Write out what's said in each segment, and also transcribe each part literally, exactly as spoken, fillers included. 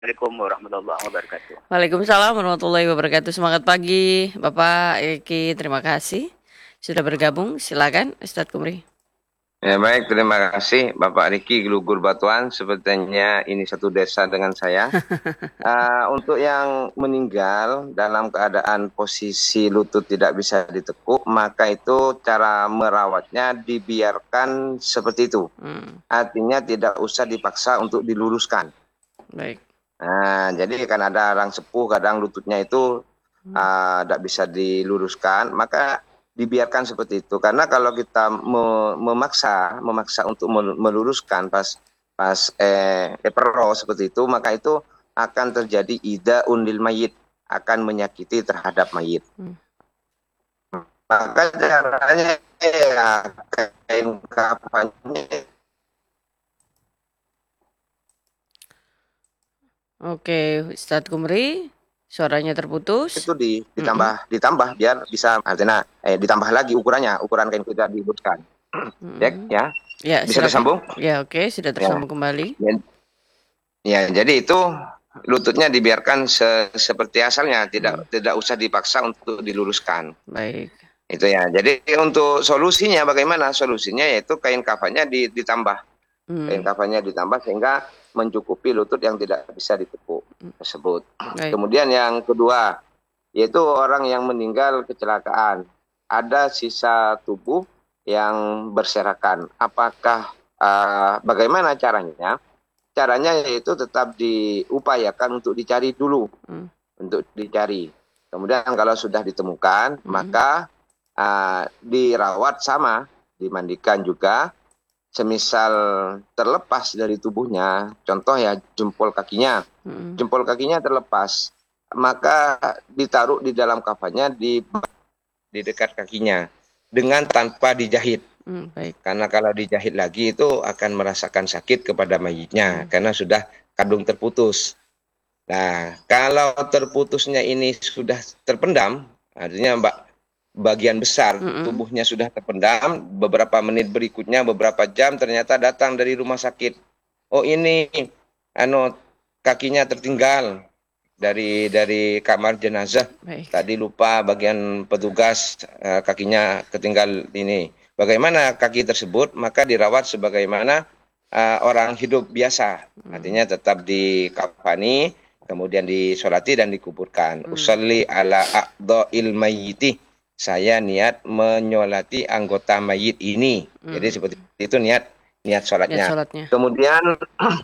Assalamualaikum warahmatullahi wabarakatuh. Waalaikumsalam warahmatullahi wabarakatuh. Semangat pagi, Bapak Eki. Terima kasih sudah bergabung. Silakan, Ustadz Kumri. Ya baik, terima kasih Bapak Riki Gelugur Batuan. Sepertinya ini satu desa dengan saya. Uh, untuk yang meninggal dalam keadaan posisi lutut tidak bisa ditekuk, maka itu cara merawatnya dibiarkan seperti itu. Hmm, Artinya tidak usah dipaksa untuk diluruskan. baik. Nah, jadi kan ada orang sepuh kadang lututnya itu Hmm, uh, tidak bisa diluruskan, maka dibiarkan seperti itu. Karena kalau kita me- memaksa, memaksa untuk mel- meluruskan pas pas eh epero seperti itu, maka itu akan terjadi ida undil mayit, akan menyakiti terhadap mayit. hmm. Maka caranya ya kain kafannya Oke, Ustadz Kumri, suaranya terputus. itu di, Mm-mm, ditambah ditambah biar bisa artinya eh ditambah lagi ukurannya, ukuran kain tidak diluruskan. Cek mm-mm. ya, Ya, bisa silakan. tersambung? Ya, oke, sudah Ya. tersambung kembali. Ya, jadi itu lututnya dibiarkan se seperti asalnya, Hmm, tidak tidak usah dipaksa untuk diluruskan. baik. Itu ya. Jadi untuk solusinya bagaimana? Solusinya yaitu kain kafannya ditambah. Kain Hmm, kafannya ditambah sehingga mencukupi lutut yang tidak bisa ditekuk tersebut. baik. Kemudian yang kedua, yaitu orang yang meninggal kecelakaan. Ada sisa tubuh yang berserakan. Apakah uh, bagaimana caranya? Caranya yaitu tetap diupayakan untuk dicari dulu, Hmm, untuk dicari. Kemudian kalau sudah ditemukan, hmm, maka uh, dirawat sama, dimandikan juga. Semisal terlepas dari tubuhnya, contoh ya jempol kakinya, hmm, jempol kakinya terlepas, maka ditaruh di dalam kafannya di di dekat kakinya dengan tanpa dijahit. hmm, baik. Karena kalau dijahit lagi itu akan merasakan sakit kepada mayitnya Hmm, karena sudah kandung terputus. Nah, kalau terputusnya ini sudah terpendam, artinya Mbak bagian besar hmm, tubuhnya sudah terpendam, beberapa menit berikutnya, beberapa jam ternyata datang dari rumah sakit. Oh ini, ano kakinya tertinggal dari dari kamar jenazah. baik. Tadi lupa bagian petugas eh, kakinya ketinggal ini. Bagaimana kaki tersebut? Maka dirawat sebagaimana uh, orang hidup biasa. Hmm, Artinya tetap dikafani, kemudian disolati dan dikuburkan. hmm, Usalli ala a'dha'il mayyiti. Saya niat menyolati anggota mayit ini. Jadi hmm. seperti itu niat niat Lihat sholatnya. sholatnya. Kemudian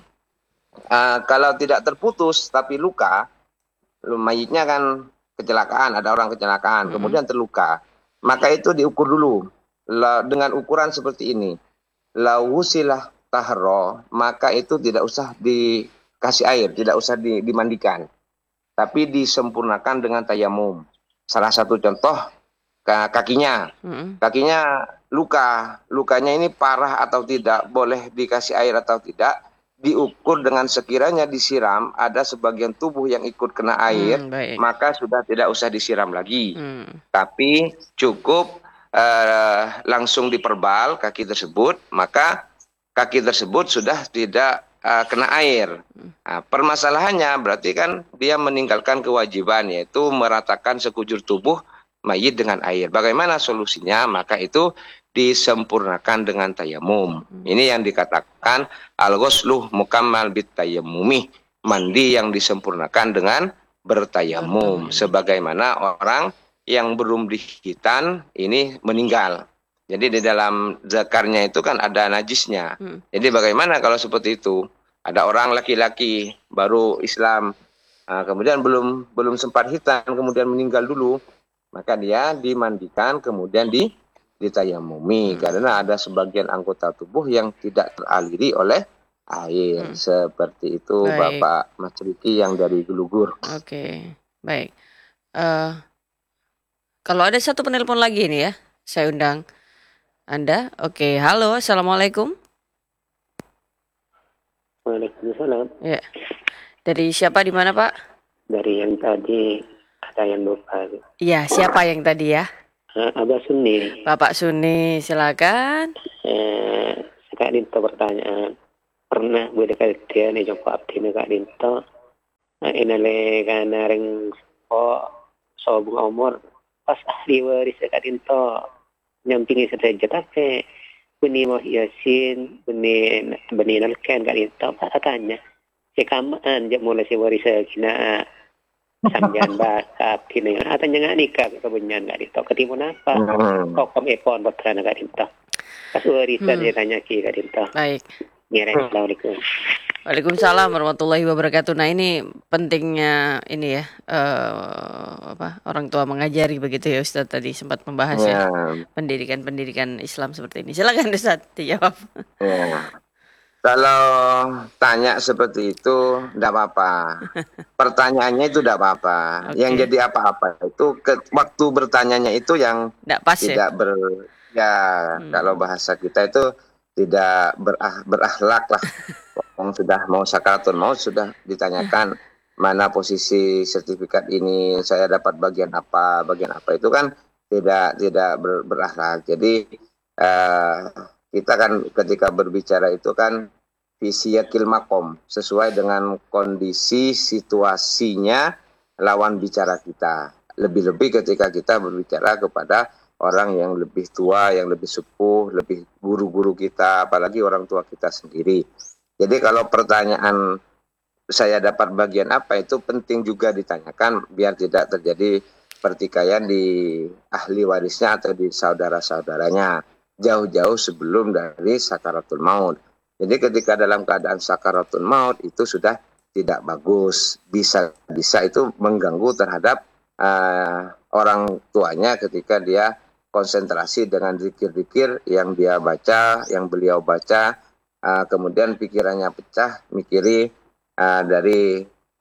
uh, kalau tidak terputus tapi luka, mayitnya kan kecelakaan, ada orang kecelakaan, Hmm, kemudian terluka, maka itu diukur dulu dengan ukuran seperti ini. Lausilah tahro, maka itu tidak usah dikasih air, tidak usah di, dimandikan, tapi disempurnakan dengan tayamum. Salah satu contoh kakinya, hmm, kakinya luka, lukanya ini parah atau tidak, boleh dikasih air atau tidak, diukur dengan sekiranya disiram, ada sebagian tubuh yang ikut kena air, hmm, baik. maka sudah tidak usah disiram lagi. Hmm, Tapi cukup eh, langsung diperbal kaki tersebut, maka kaki tersebut sudah tidak uh, kena air. hmm, Nah, permasalahannya berarti kan dia meninggalkan kewajiban yaitu meratakan sekujur tubuh mayit dengan air. Bagaimana solusinya? Maka itu disempurnakan dengan tayamum. hmm, Ini yang dikatakan al-ghusluh mukammal bit tayammumi, mandi yang disempurnakan dengan bertayamum. bertemu. Sebagaimana orang yang belum dihitan ini meninggal. Jadi di dalam zakarnya itu kan ada najisnya. Hmm, Jadi bagaimana kalau seperti itu? Ada orang laki-laki baru Islam, nah, kemudian belum belum sempat hitam, kemudian meninggal dulu, maka dia dimandikan, kemudian di ditayamumi hmm, karena ada sebagian anggota tubuh yang tidak teraliri oleh air. hmm. Seperti itu Baik. Bapak Mas Riki yang dari Gelugur. Oke. Baik. Eh, kalau ada satu penelpon lagi nih ya, saya undang Anda. Oke, halo, assalamualaikum. Waalaikumsalam. Ya, dari siapa di mana Pak? Dari yang tadi ada yang lupa. Iya, siapa yang tadi ya? Ah, Abah Sunni. Bapak Suni, silakan. Eh, Kak Dinto pertanyaan. Pernah boleh kali dia nih jumpa abdi nih Kak Dinto. inale kana reng oh sobung umur pas ahli waris kadinto nyampingi sederajat apa beni mau yasin beni beni nalkan kadinto katanya si kamaan jak mulai si waris kina samjan bakap kini atanya nggak nikah kebenyan kadinto ketimun apa kok kom epon botra kadinto pas warisan dia tanya ki kadinto Baik. ngira assalamualaikum. Waalaikumsalam warahmatullahi wabarakatuh. Nah ini pentingnya ini ya eh, apa orang tua mengajari begitu ya Ustadz tadi sempat membahas ya Ya, pendidikan-pendidikan Islam seperti ini. Silakan Ustadz dijawab. ya. Kalau tanya seperti itu, tidak apa-apa. Pertanyaannya itu tidak apa-apa. Oke. Yang jadi apa-apa itu ke, waktu bertanyanya itu yang Nggak pas ya. tidak ber ya Hmm. kalau bahasa kita itu tidak berah, berakhlak lah. Orang sudah mau sakaratul maut sudah ditanyakan mana posisi sertifikat ini, saya dapat bagian apa, bagian apa itu kan tidak tidak ber, berakhlak. Jadi eh, kita kan ketika berbicara itu kan fisiyakil makom sesuai dengan kondisi situasinya lawan bicara kita. Lebih-lebih ketika kita berbicara kepada orang yang lebih tua, yang lebih sepuh, lebih guru-guru kita, apalagi orang tua kita sendiri. Jadi kalau pertanyaan saya dapat bagian apa itu penting juga ditanyakan biar tidak terjadi pertikaian di ahli warisnya atau di saudara-saudaranya jauh-jauh sebelum dari sakaratul maut. Jadi ketika dalam keadaan sakaratul maut itu sudah tidak bagus, bisa-bisa itu mengganggu terhadap uh, orang tuanya ketika dia konsentrasi dengan zikir-zikir yang dia baca, yang beliau baca, uh, kemudian pikirannya pecah, mikiri uh, dari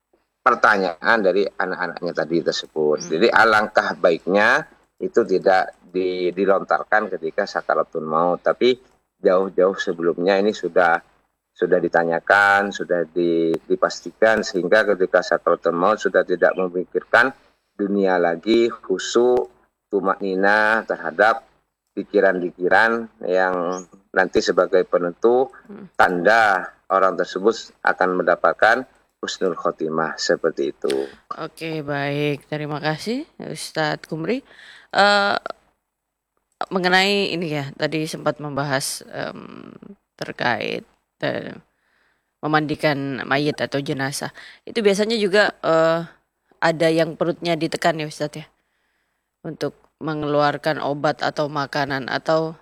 pertanyaan dari anak-anaknya tadi tersebut. Hmm. Jadi alangkah baiknya itu tidak di, dilontarkan ketika sakaratul maut, tapi jauh-jauh sebelumnya ini sudah sudah ditanyakan, sudah di, dipastikan sehingga ketika sakaratul maut sudah tidak memikirkan dunia lagi, khusyuk, tumaknina terhadap pikiran-pikiran yang nanti sebagai penentu tanda orang tersebut akan mendapatkan husnul khotimah seperti itu. Oke baik, terima kasih Ustadz Kumri. Eh, mengenai ini ya tadi sempat membahas em, terkait eh, memandikan mayit atau jenazah. Itu biasanya juga eh, ada yang perutnya ditekan ya Ustadz ya untuk mengeluarkan obat atau makanan atau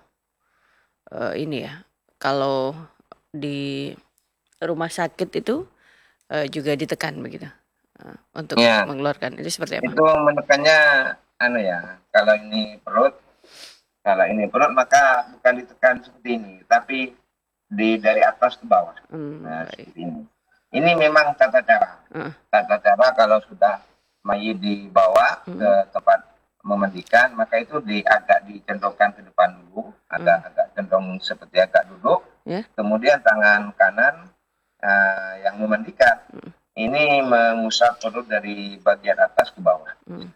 eh, ini ya kalau di rumah sakit itu eh, juga ditekan begitu eh, untuk Ya, mengeluarkan itu seperti apa? itu menekannya anu ya, kalau ini perut, kalau ini perut maka bukan ditekan seperti ini, tapi di dari atas ke bawah. Hmm, Nah, baik. seperti ini. Ini memang tata cara. Ah, Tata cara kalau sudah mayit dibawa Hmm. ke tempat memandikan, maka itu di agak dicentongkan ke depan dulu, agak agak centong seperti agak duduk. Ya. Kemudian tangan kanan uh, yang memandikan ini mengusap perut dari bagian atas ke bawah. Hmm.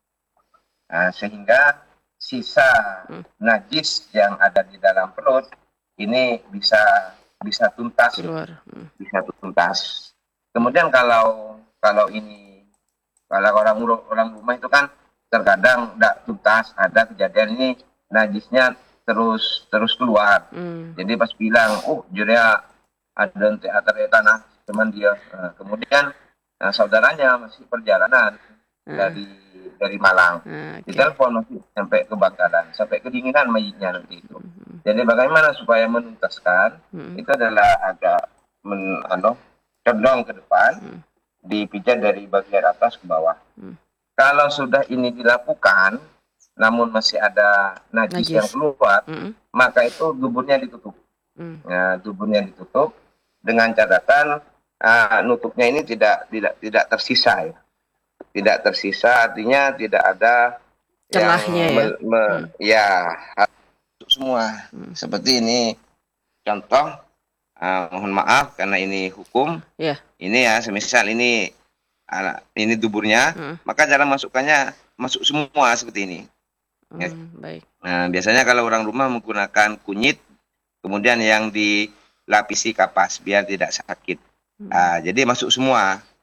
Nah, sehingga sisa Hmm. najis yang ada di dalam perut ini bisa bisa tuntas, keluar. Hmm. bisa tuntas. Kemudian kalau kalau ini kalau orang orang rumah itu kan terkadang tidak tuntas, ada kejadian ini najisnya terus terus keluar. Hmm. Jadi pas bilang, oh jadi ada teater tanah teman dia. Nah, kemudian nah, saudaranya masih perjalanan Ah, dari dari Malang. ah, Di oke. telepon masih sampai ke Bangkalan, sampai kedinginan mayitnya nanti itu. Hmm. Jadi bagaimana supaya menuntaskan Hmm. itu adalah agak men, ano, condong ke depan, Hmm. dipijat dari bagian atas ke bawah. Hmm. Kalau sudah ini dilakukan, namun masih ada najis, Najis. yang keluar, Hmm. maka itu duburnya ditutup. Hmm. Nah, duburnya ditutup dengan catatan ah, nutupnya ini tidak tidak tidak tersisa ya. Tidak tersisa artinya tidak ada Celahnya yang ya. me- me- Hmm. ya harus semua. Hmm. Seperti ini contoh, ah, mohon maaf karena ini hukum. Ya. Ini ya, semisal ini ah, ini duburnya, Hmm. maka cara masukkannya masuk semua seperti ini. Ya. Hmm, baik. Nah, biasanya kalau orang rumah menggunakan kunyit, kemudian yang dilapisi kapas biar tidak sakit. Hmm. Ah, jadi masuk semua.